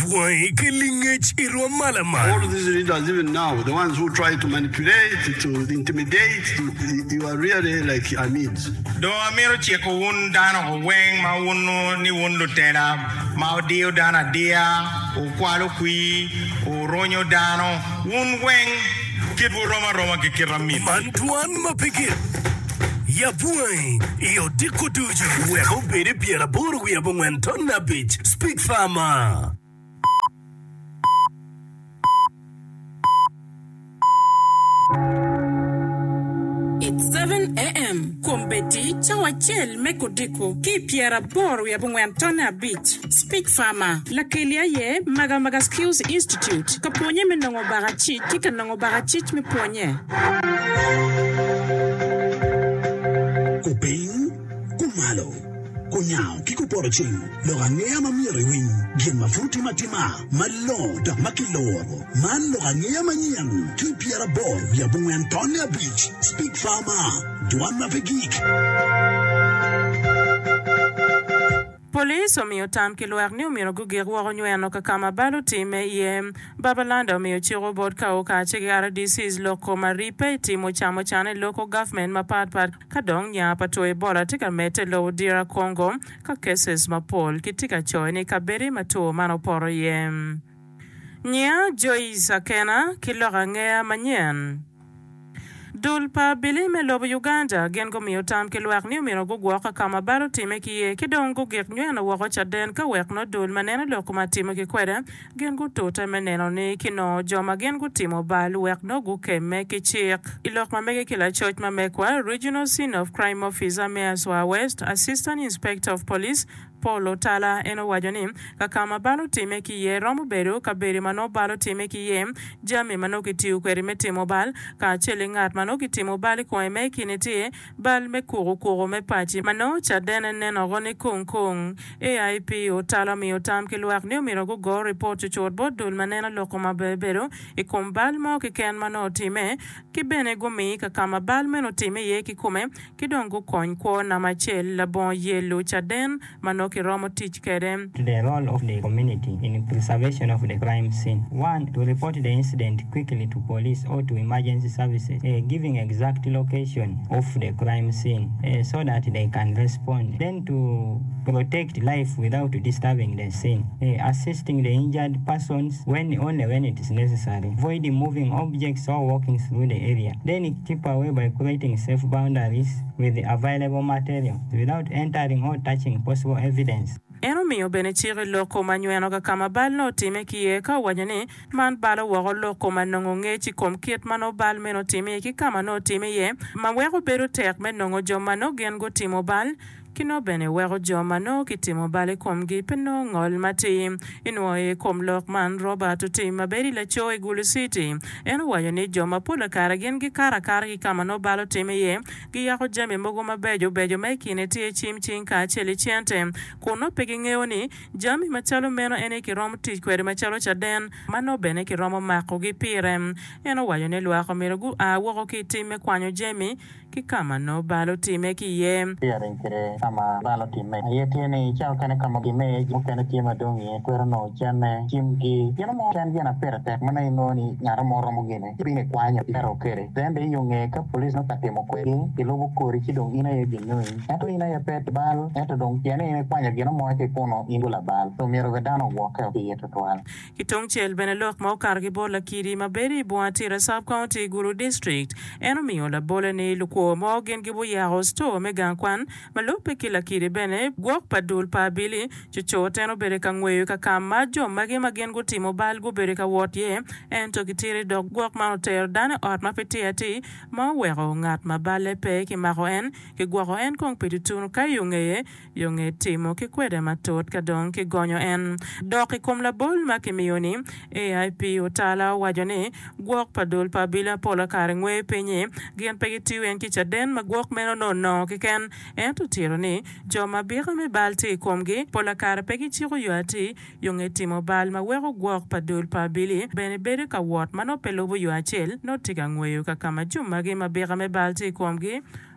boy kilingech irwa malama. All of these leaders, even now, the ones who try to manipulate, to intimidate, you are really like Amids. Do amiro cheko un dano weng ma unu ni un lutera ma dio dana dia o kwalo kui o ronyo dano un weng kibu roma ke kiramin. Mantuan mapikit. Ya boy, iyo diko duju. Weko bere piera boru ya bongwen tonna beach. Speak farmer. It's 7 a.m. Kumbeti chawachel mekodiko ki piera boru ya bungwantona beach. Speak farmer. Lakelia ye maga skills institute. Kaponye menongo barachi kika nongo barachi meponye. Kuping, kumalo, kunyao, kikuporoching, logangea mamiriwing, gin mafuti matima, malod, makiloro, man logangea manyang, kipiera bor, yabung Antonia Beach, Speak Farmer, Juan Mavegik. Police omiyo tam kilwak ni omiro gugir waro nyweno kakama balo time ye Babalanda omiyo chiro bod ka oka chigi RDCs loko maripe timo chamo chane local government mapat kadong nya pato ebola tika mete lo dira Congo ka cases mapol kitika choy ni kaberi mato manoporo ye nya Joyce Akena kiloga ngea manyen Dulpa bili me lobo Uganda gen go miyo tam ke lwak ni umiro go gwaka kama baro time ki ye kidong go gek nywena wako chaden ka wek no dul maneno loko matimo ki kweda gen go tota meneno ni kino joma gen go timo bal wek no go keme ki chik ilok mamege kila church mamekwa Regional Scene of Crime Officer Measwa West Assistant Inspector of Police Polo Tala eno wajoni kakama balo time ki ye romo beru kaberi mano balo time ki ye jami mano ki tiu kweri metimo bal ka chele ngat mano ki timo bal ko eme kiniti bal me kuro me pachi mano chadene neno goni kung AIP o Tala mi o tam ki luak ni umiro go report to chord bodul manena loko mabeberu ikum bal mo ki ken mano time ki bene gumi kakama bal meno time ye ki kume ki dongo kony ko na machel labon yelu chaden mano to the role of the community in preservation of the crime scene. 1. To report the incident quickly to police or to emergency services, giving exact location of the crime scene so that they can respond. Then to protect life without disturbing the scene, assisting the injured persons only when it is necessary, avoiding moving objects or walking through the area. Then keep away by creating safe boundaries with the available material without entering or touching possible evidence. Eno miyo bene chiri loko manyweno ka kama bal no time kiye ka wanyane man balo wako loko manongo ngechi kom kiet mano bal meno time ki kama no time ye maweko beru tek menongo joma no gen go timo bal kino bene wero joma no kitimo bale komgi peno ngol mati inwo e kom lok man Robert Otim maberi la cho e Gulu City eno wayo ni joma pula kara gen gi kara ki kama no balo time ye gi yako jame mogo mabejo me kine tie chim chin ka cheli chiente kuno pegi ngeo ni jami machalo meno ene ki romo tich kwere machalo chaden mano bene ki romo mako gi pire eno wayo ni lwako mirogu wako ki time kwanyo jemi ki kama no balo time ki ye kama balo time ye tiene chao kana kama gime mukana tima dongi kwera no chane chimgi yana mo kan yana perate mana ino ni ngara moro mo gine bine kwanya pero kere tende yunge ka police no tatemo kweri ilobo kori chidong ina ye gino ato ina ye pet bal ato dong tiene ina kwanya gino mo te kono indula bal to mero gadano waka ye to twal kitong chel benelok mo kargi bola kiri maberi Buatira sub county Gulu district eno miola bola ni luko mo gen gibo ya hosto megankwan malope kila kiri bene gwok padul pa bili chucho teno bere ka ngweyo ka kama jo mage magen go timo bal go bere ka wot ye ento kitiri dog gwok ma ter dane ot ma peti ati ma wero ngat ma bale pe ki maro en ki gwoko en kong peti tunu ka yunge timo ki kwede matot ka don ki gonyo en doki kum la bol ma ki miyoni AIP Otala wajone gwok padul pa bila pola kare ngwe penye gen pegi tiwen ki chaden ma gwok meno no ki ken ento tiro ni joma bira me balti komgi pola kare pegi chiro yuati yunge timo bal ma wero gwok padul pa bili bene bere ka wot mano pelobo yuachel no tiga ngweyo ka kama juma gi ma bira me balti komgi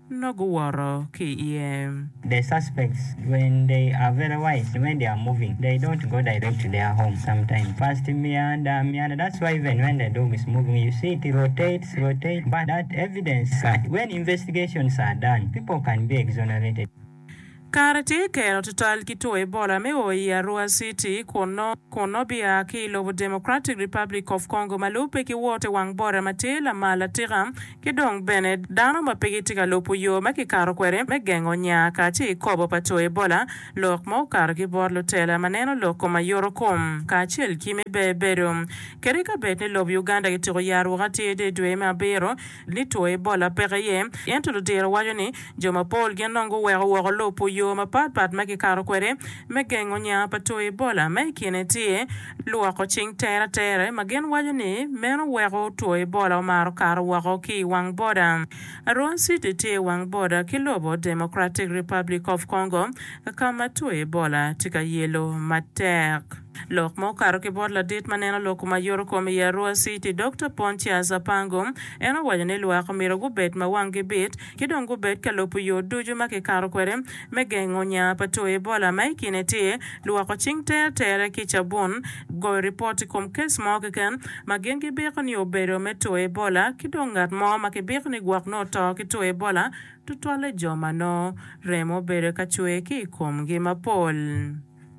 noguworo ki iye. The suspects, when they are very wise, when they are moving, they don't go direct to their home sometimes. First, meander. That's why even when the dog is moving, you see it rotates. But that evidence, when investigations are done, people can be exonerated. Karate kero total kitoe bola me oia Arua City kono bia ki lobo Democratic Republic of Congo malupe ki wote wang bora matela mala tira ki dong bene dano mapegi tika lopo yo maki karo kwere me gengo nyaka chi kobo patoe bola lok mo karo ki borlo tela maneno loko mayoro kom kachel kimi beberum kerika bete lobo Uganda ki tiro yaru gati de dwe mabero litoe bola pereye yento do dira wajoni joma pol genongo wero lopo yo mapat maki karo kwere me gengo nya patoe bola me kinetie luako ching tere magen wajoni meno wero toe bola maro karo wako ki wang boda Arua City te wang boda ki lobo Democratic Republic of Congo kama toe bola tika yelo matek Lok mo karo ki borla dit maneno loko mayoro komi ya Arua City Dr. Pontia Zapango eno wajane luako miro gubet mawangi bit kidong gubet kalopu yo duju maki karo kwere megengo nya patoe bola maiki netie luako ching tere kichabun go report kom kes mo keken magen ki beko ni obero metoe bola kidong ngat mo maki beko ni guak no to kitoe bola tutwale joma no remo bere kachue ki kom gima pol.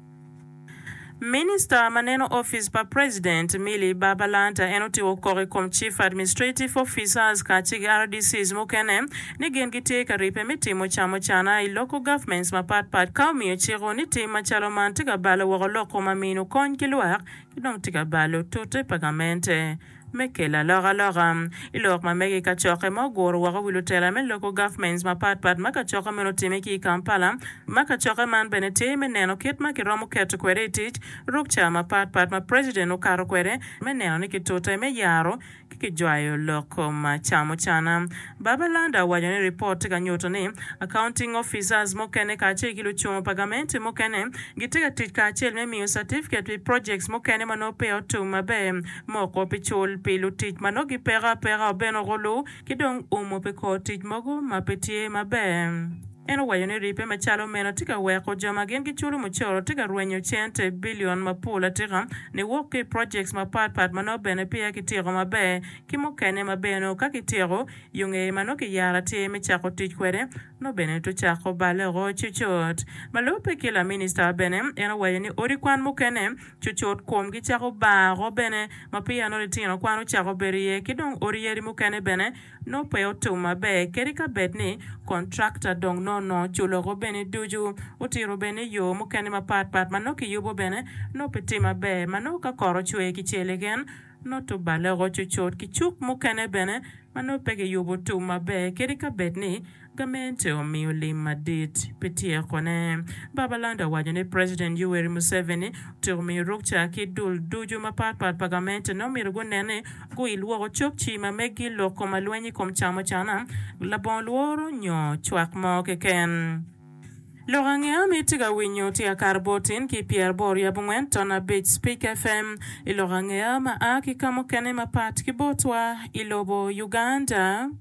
Minister maneno office pa President Millie Babalanta enoti okore kom Chief Administrative Officers ka chigi RDCs mukene ni gen gite ka ripe mitimo chamo chana I local governments mapat kaumi chiro ni tima chalo mantika balo wako loko maminu kon kiluak kidong tika balo tute pagamente Mekela lora ilok mamegi kachoke mogoro wako wilutela men local governments mapat makachoke menotime ki Kampala makachoke man benete meneno kit makiromo keto kwere tich rukcha mapat ma president okaro kwere meneno nikitote me yaro kikijwayo loko machamo chana Babalanda wajone report kanyoto ni accounting officers mokene kache kiluchumo pagamente mokene gitega tich kache memiyo certificate projects mokene manope otuma be moko pichol pilu tich manogi pera beno golo kidong umo pe ko tich mogo mapetie mabe eno wayone ripe machalo meno tika weko joma gen kichuru mochoro tika ruenyo chente billion mapula tika ni woke projects mapat mano bene pia kitiro mabe kimokene mabeno kakitiro yunge mano ki yara tie mechako tich kwere no bene to chako bale ro chuchot malupe kila minister bene eno wayone orikwan mokene chuchot kom gichako ba ro bene mapia no litino kwano chako berie kidong oriyeri mokene bene no peo tuma be kerika betni contractor dong no chulo go bene duju utiro bene yo mokene mapat mano ki yubo bene no petima be mano ka koro chwe ki chelegen no to bale go chuchot ki chuk mokene bene mano pege yubo tuma be kerika betni gamente omiyo limadit petia kone Babalanda wajane President Yoweri Museveni tumi rukcha ki duju mapat pagamente no mirgo nene go ilwo chok chima megi loko malwenyi kom chamo chana labon luoro nyo chwak mo keken Lorangia mitiga winyo tia karbotin ki Pierre Boria bungwen tona Beach Speak FM ilorangia maaki kamo kene mapat ki botwa ilobo Uganda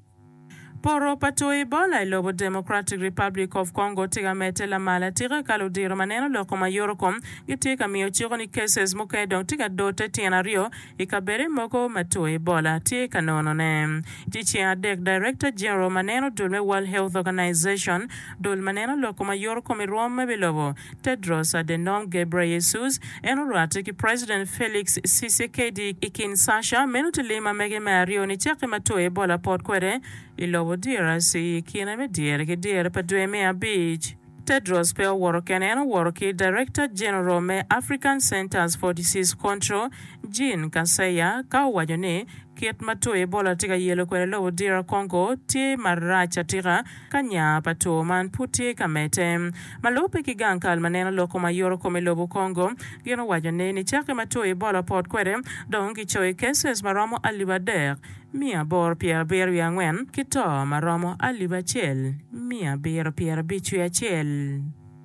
Poro patoe bola ilobo Democratic Republic of Congo tiga metela mala tiga kaludiro maneno loko mayoro kom gitika miyo chiro ni cases muka edong tiga dote tiana rio ikabere moko matoe bola tika nono ne Jichi adek Director General maneno dulme World Health Organization dul maneno loko mayoro kom irome bilobo Tedros Adhanom Ghebreyesus enuruate ki President Felix Tshisekedi Kinshasa menutulima mege mario ni chake matoe bola port kwere ilobo dira si kina me dira ke dira pa dweme a beach Tedros pe woro keneno woro ki Director General me African Centers for Disease Control Jean Kaseya ka wajone kiet matoe bola tika yelo kwere lobo dira Congo tie maracha tira kanya pato man puti kamete malope kigankal maneno loko mayoro kome lobo Congo gino wajone ni chake matoe bola port kwere dongi choe cases maramo alibader Mia bor Pierre Beru angwen kito maromo aliba chel Mia bero Pierre bichu ya chel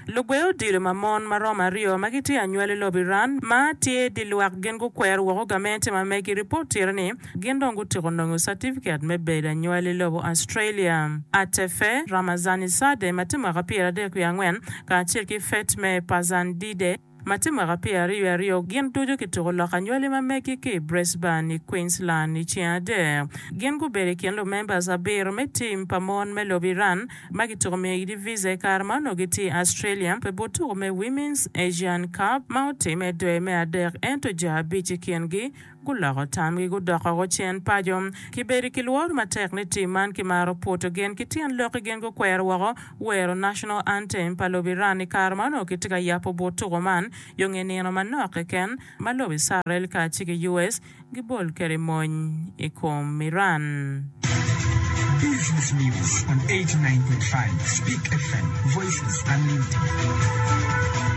Lugweo dire mamon maroma rio magiti anywele lobiran ma tie diluak gen go kwer wo gamente ma meki report tirni gen dongo tironongo certificate me beda anywele lobo Australia. Atefe Ramazani Sade matima rapira de kuyangwen ka chirki fet me pazandide matima rapia rio gen tujo kitoro la kanywele mameki ke Brisbane Queensland ni chiade gen go bere ken lo members abir me team pamon me lobiran magitoro me di visa karmano giti Australia pe botu me Women's Asian Cup mauti me do me ader ento jabi chikengi gulago tamgi gudaka go chen pajom kiberi kilwor matekni timan kimaro poto gen kitian loki gen go kwer wago wero national anthem palobirani karmano kitika yapo botu man yongeneno manoke ken malobi sarel ka chike US gibol kerimony ikom Miran. Business News on 89.5 Speak FM, Voices Unlimited.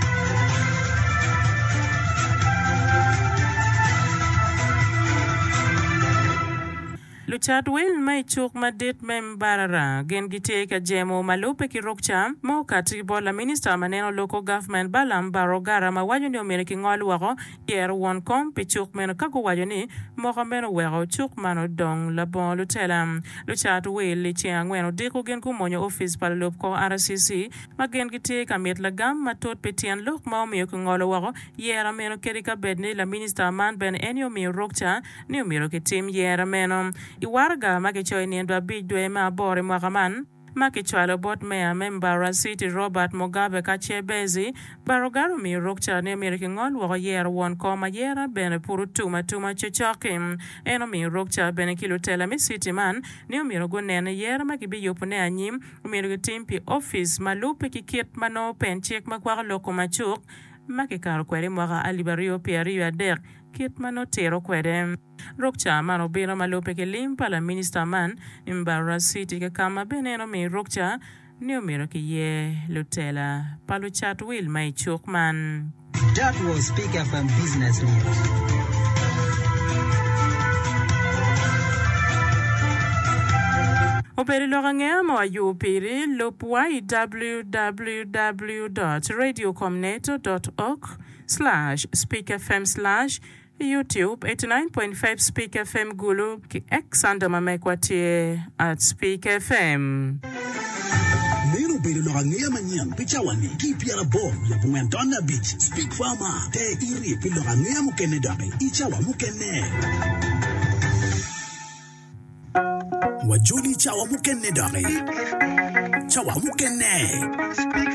Luchat will may chuk madit membarara gen gite ka jemo malupe ki rokcha mo kati bola minister maneno local government balam barogara ma wajoni omeriki ngol wako yer won kom pi chuk meno kako wajoni mo kameno wero chuk mano dong la bon lutela luchat will li chiangweno diko gen kumonyo office palop ko RCC ma gen gite ka met la gam matot petian lok ma omiyo ki ngol wako yer meno kerika bedni la minister man ben enyo mi rokcha ni omiro ki tim yer meno Iwarga makichoy niendwa bidwe ma bore mwakaman makichwalo bot mea membara City Robert Mugabe kachebezi barogaro mi rokcha ne Ameriki ngol wako yer won koma yera bene puru tuma chechokim eno mi rokcha bene kilutela mi City man ni umiro gonene yera makibi yopune anyim umiro timpi office malupe kikit mano penchek makwaka loko machuk makikaro kwere mwaka alibario piario ader kit manotero kwere rokcha mano biro malope ke limpa la minister man Mbara City ke kama beneno mi rokcha ni umiro ki ye lutela paluchat will mai chukman. That was Speak FM Business News. Operi lorangea mo ayupiri lopwai www.radiocomneto.org/speakfm/YouTube 89.5 Speak FM Gulu ki Xander Mamekwati at Speak FM. Nero bere lorangea manyan pichawani ki piara bom ya Bungwentonna Beach Speak Farmer te iri pilorangea mukene dake ichawa mukene wajuli chawa mukene dake chawa mukene